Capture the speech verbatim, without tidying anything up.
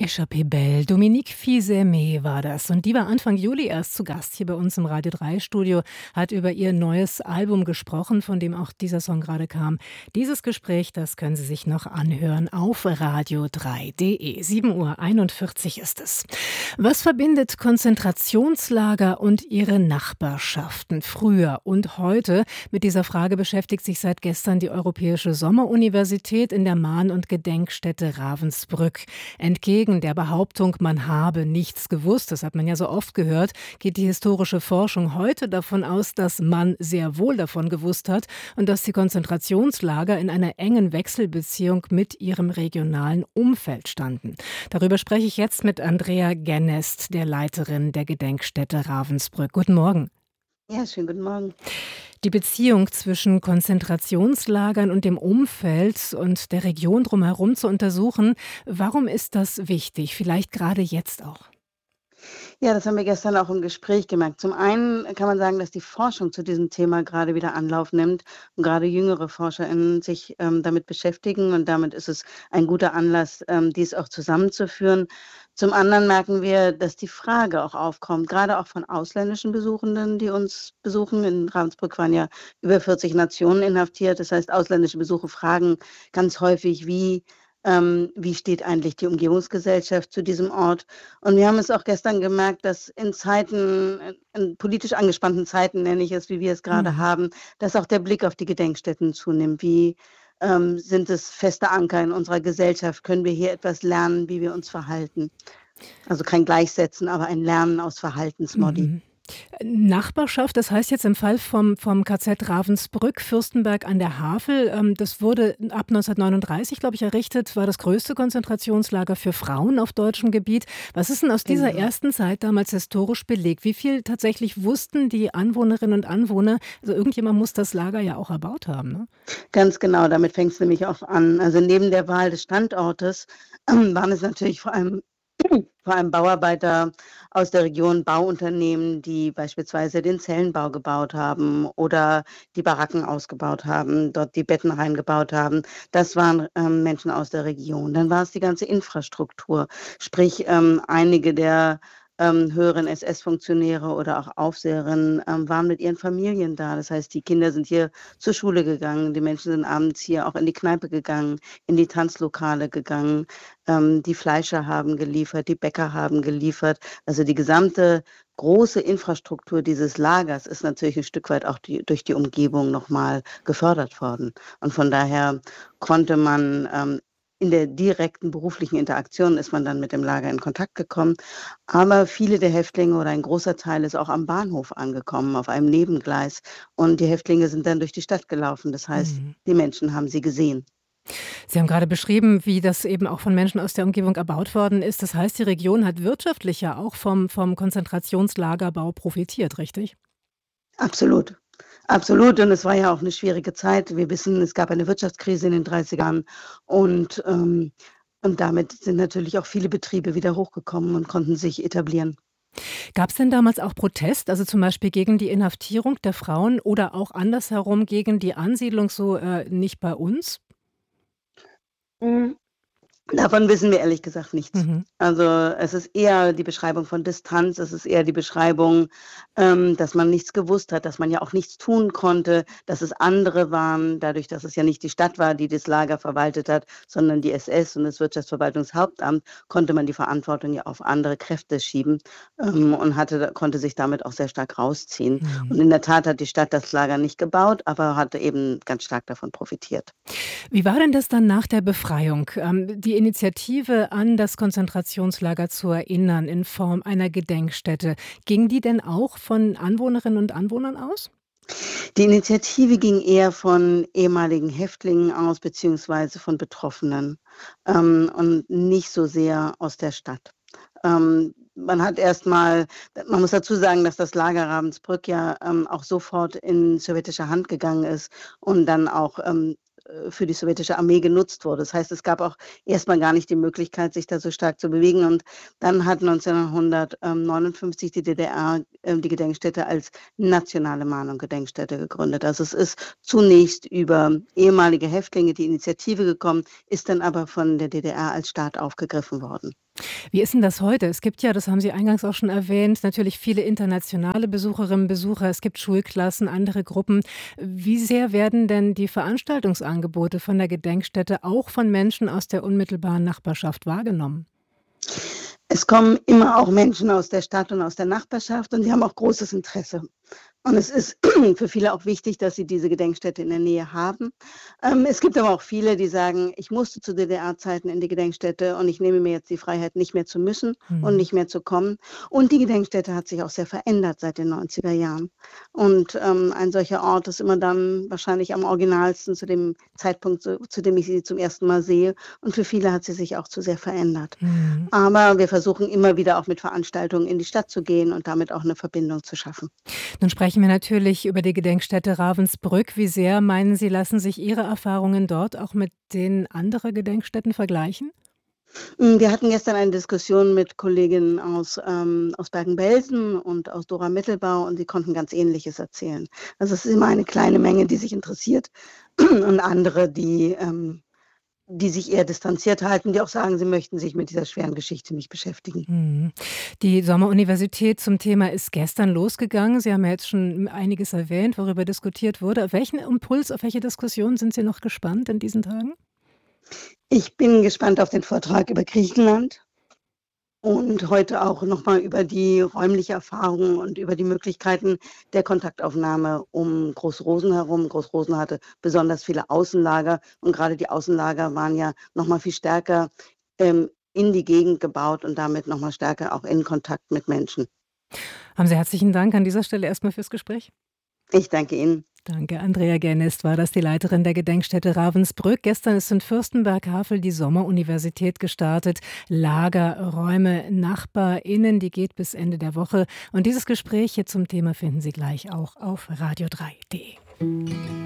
Échappée belle. Dominique Fils-Aimé war das. Und die war Anfang Juli erst zu Gast hier bei uns im Radio drei Studio, hat über ihr neues Album gesprochen, von dem auch dieser Song gerade kam. Dieses Gespräch, das können Sie sich noch anhören auf radio drei punkt de. sieben Uhr einundvierzig ist es. Was verbindet Konzentrationslager und ihre Nachbarschaften früher und heute? Mit dieser Frage beschäftigt sich seit gestern die Europäische Sommeruniversität in der Mahn- und Gedenkstätte Ravensbrück. Entgegen der Behauptung, man habe nichts gewusst, das hat man ja so oft gehört, geht die historische Forschung heute davon aus, dass man sehr wohl davon gewusst hat und dass die Konzentrationslager in einer engen Wechselbeziehung mit ihrem regionalen Umfeld standen. Darüber spreche ich jetzt mit Andrea Gennest, der Leiterin der Gedenkstätte Ravensbrück. Guten Morgen. Ja, schönen guten Morgen. Die Beziehung zwischen Konzentrationslagern und dem Umfeld und der Region drumherum zu untersuchen, warum ist das wichtig? Vielleicht gerade jetzt auch. Ja, das haben wir gestern auch im Gespräch gemerkt. Zum einen kann man sagen, dass die Forschung zu diesem Thema gerade wieder Anlauf nimmt und gerade jüngere ForscherInnen sich ähm, damit beschäftigen, und damit ist es ein guter Anlass, ähm, dies auch zusammenzuführen. Zum anderen merken wir, dass die Frage auch aufkommt, gerade auch von ausländischen Besuchenden, die uns besuchen. In Ravensbrück waren ja über vierzig Nationen inhaftiert. Das heißt, ausländische Besucher fragen ganz häufig, wie ähm, wie steht eigentlich die Umgebungsgesellschaft zu diesem Ort? Und wir haben es auch gestern gemerkt, dass in Zeiten, in politisch angespannten Zeiten, nenne ich es, wie wir es gerade Mhm. haben, dass auch der Blick auf die Gedenkstätten zunimmt. Wie ähm, sind es feste Anker in unserer Gesellschaft? Können wir hier etwas lernen, wie wir uns verhalten? Also kein Gleichsetzen, aber ein Lernen aus Verhaltensmodi. Mhm. Nachbarschaft, das heißt jetzt im Fall vom, vom K Z Ravensbrück, Fürstenberg an der Havel, ähm, das wurde ab neunzehnhundertneununddreißig, glaube ich, errichtet, war das größte Konzentrationslager für Frauen auf deutschem Gebiet. Was ist denn aus dieser Genau. ersten Zeit damals historisch belegt? Wie viel tatsächlich wussten die Anwohnerinnen und Anwohner? Also irgendjemand muss das Lager ja auch erbaut haben, ne? Ganz genau, damit fängt es nämlich auch an. Also neben der Wahl des Standortes ähm, waren es natürlich vor allem vor allem Bauarbeiter aus der Region, Bauunternehmen, die beispielsweise den Zellenbau gebaut haben oder die Baracken ausgebaut haben, dort die Betten reingebaut haben. Das waren ähm, Menschen aus der Region. Dann war es die ganze Infrastruktur, sprich ähm, einige der ähm, höheren S S-Funktionäre oder auch Aufseherinnen ähm, waren mit ihren Familien da. Das heißt, die Kinder sind hier zur Schule gegangen, die Menschen sind abends hier auch in die Kneipe gegangen, in die Tanzlokale gegangen. Ähm, die Fleischer haben geliefert, die Bäcker haben geliefert. Also die gesamte große Infrastruktur dieses Lagers ist natürlich ein Stück weit auch die, durch die Umgebung nochmal gefördert worden. Und von daher konnte man ähm, in der direkten beruflichen Interaktion ist man dann mit dem Lager in Kontakt gekommen. Aber viele der Häftlinge oder ein großer Teil ist auch am Bahnhof angekommen, auf einem Nebengleis. Und die Häftlinge sind dann durch die Stadt gelaufen. Das heißt, Mhm. die Menschen haben sie gesehen. Sie haben gerade beschrieben, wie das eben auch von Menschen aus der Umgebung erbaut worden ist. Das heißt, die Region hat wirtschaftlich ja auch vom, vom Konzentrationslagerbau profitiert, richtig? Absolut. Absolut. Und es war ja auch eine schwierige Zeit. Wir wissen, es gab eine Wirtschaftskrise in den dreißigern und, ähm, und damit sind natürlich auch viele Betriebe wieder hochgekommen und konnten sich etablieren. Gab es denn damals auch Protest, also zum Beispiel gegen die Inhaftierung der Frauen oder auch andersherum gegen die Ansiedlung so, äh, nicht bei uns? Mhm. Davon wissen wir ehrlich gesagt nichts. Mhm. Also, es ist eher die Beschreibung von Distanz, es ist eher die Beschreibung, ähm, dass man nichts gewusst hat, dass man ja auch nichts tun konnte, dass es andere waren, dadurch, dass es ja nicht die Stadt war, die das Lager verwaltet hat, sondern die S S und das Wirtschaftsverwaltungshauptamt, konnte man die Verantwortung ja auf andere Kräfte schieben, ähm, und hatte konnte sich damit auch sehr stark rausziehen. Und Mhm. in der Tat hat die Stadt das Lager nicht gebaut, aber hatte eben ganz stark davon profitiert. Wie war denn das dann nach der Befreiung? Ähm, die Initiative, an das Konzentrationslager zu erinnern in Form einer Gedenkstätte, ging die denn auch von Anwohnerinnen und Anwohnern aus? Die Initiative ging eher von ehemaligen Häftlingen aus, beziehungsweise von Betroffenen, ähm, und nicht so sehr aus der Stadt. Ähm, man hat erst mal man muss dazu sagen, dass das Lager Ravensbrück ja, ähm, auch sofort in sowjetische Hand gegangen ist und dann auch, ähm, äh, für die sowjetische Armee genutzt wurde. Das heißt, es gab auch erst mal gar nicht die Möglichkeit, sich da so stark zu bewegen. Und dann hat neunzehnhundertneunundfünfzig die D D R, ähm, die Gedenkstätte als nationale Mahn- und Gedenkstätte gegründet. Also, es ist zunächst über ehemalige Häftlinge die Initiative gekommen, ist dann aber von der D D R als Staat aufgegriffen worden. Wie ist denn das heute? Es gibt ja, das haben Sie eingangs auch schon erwähnt, natürlich viele internationale Besucherinnen und Besucher. Es gibt Schulklassen, andere Gruppen. Wie sehr werden denn die Veranstaltungsangebote von der Gedenkstätte auch von Menschen aus der unmittelbaren Nachbarschaft wahrgenommen? Es kommen immer auch Menschen aus der Stadt und aus der Nachbarschaft und die haben auch großes Interesse. Und es ist für viele auch wichtig, dass sie diese Gedenkstätte in der Nähe haben. Ähm, es gibt aber auch viele, die sagen: „Ich musste zu D D R-Zeiten in die Gedenkstätte und ich nehme mir jetzt die Freiheit, nicht mehr zu müssen und Mhm. nicht mehr zu kommen.“ Und die Gedenkstätte hat sich auch sehr verändert seit den neunziger Jahren. Und, ähm, ein solcher Ort ist immer dann wahrscheinlich am originalsten zu dem Zeitpunkt, zu zu dem ich sie zum ersten Mal sehe. Und für viele hat sie sich auch zu sehr verändert. Mhm. Aber wir versuchen immer wieder auch mit Veranstaltungen in die Stadt zu gehen und damit auch 'ne Verbindung zu schaffen. Nun sprechen wir natürlich über die Gedenkstätte Ravensbrück. Wie sehr, meinen Sie, lassen sich Ihre Erfahrungen dort auch mit denen anderer Gedenkstätten vergleichen? Hm, wir hatten gestern eine Diskussion mit Kolleginnen aus, ähm aus Bergen-Belsen und aus Dora-Mittelbau und die konnten ganz Ähnliches erzählen. Also, es ist immer eine kleine Menge, die sich interessiert und andere, die ähm, die sich eher distanziert halten, die auch sagen, sie möchten sich mit dieser schweren Geschichte nicht beschäftigen. Mhm. Die Sommeruniversität zum Thema ist gestern losgegangen. Sie haben ja jetzt schon einiges erwähnt, worüber diskutiert wurde. Auf welchen Impuls, auf welche Diskussion sind Sie noch gespannt in diesen Tagen? Ich bin gespannt auf den Vortrag über Griechenland und heute auch noch mal über die räumliche Erfahrung und über die Möglichkeiten der Kontaktaufnahme um Groß Rosen herum. Groß Rosen hatte besonders viele Außenlager und grade die Außenlager waren ja noch mal viel stärker, ähm, in die Gegend gebaut und damit noch mal stärker auch in Kontakt mit Menschen. Haben Sie herzlichen Dank an dieser Stelle erst mal fürs Gespräch. Ich danke Ihnen. Danke. Andrea Genest war das, die Leiterin der Gedenkstätte Ravensbrück. Gestern ist in Fürstenberg-Havel die Sommeruniversität gestartet. Lagerräume NachbarInnen, die geht bis Ende der Woche. Und dieses Gespräch hier zum Thema finden Sie gleich auch auf radio drei punkt de.